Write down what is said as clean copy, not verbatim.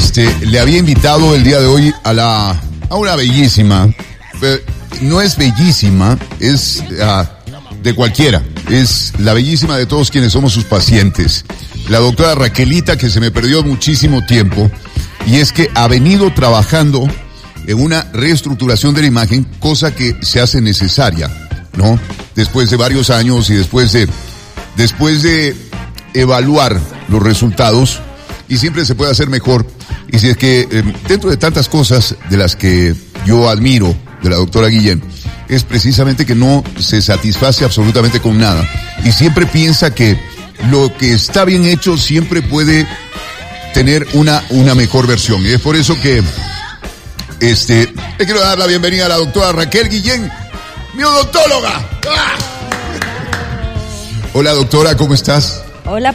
le había invitado el día de hoy a una bellísima, no es bellísima, es de cualquiera, es la bellísima de todos quienes somos sus pacientes, la doctora Raquelita, que se me perdió muchísimo tiempo, y es que ha venido trabajando en una reestructuración de la imagen, cosa que se hace necesaria, ¿no? Después de varios años y después de evaluar los resultados, y siempre se puede hacer mejor. Y si es que dentro de tantas cosas de las que yo admiro de la doctora Guillén, es precisamente que no se satisface absolutamente con nada, y siempre piensa que lo que está bien hecho siempre puede tener una mejor versión. Y es por eso que le quiero dar la bienvenida a la doctora Raquel Guillén, mi odontóloga. ¡Ah! Hola doctora, ¿cómo estás? Hola